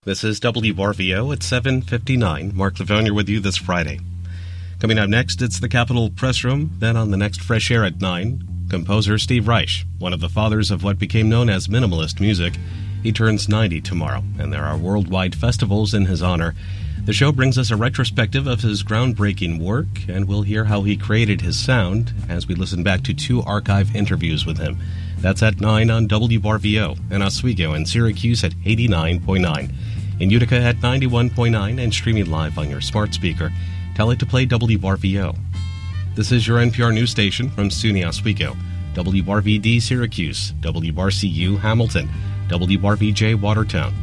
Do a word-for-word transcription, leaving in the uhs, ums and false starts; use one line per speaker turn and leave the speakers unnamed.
This is W R V O at seven fifty-nine. Mark Livonia with you this Friday. Coming up next, it's the Capitol Press Room. Then on the next Fresh Air at nine, composer Steve Reich, one of the fathers of what became known as minimalist music. He turns ninety tomorrow, and there are worldwide festivals in his honor. The show brings us a retrospective of his groundbreaking work, and we'll hear how he created his sound as we listen back to two archive interviews with him. That's at nine on W R V O, and Oswego and Syracuse at eighty-nine point nine. In Utica at ninety-one point nine and streaming live on your smart speaker. Tell it to play W R V O. This is your N P R news station from SUNY Oswego, W R V D Syracuse, W R C U Hamilton, W R V J Watertown.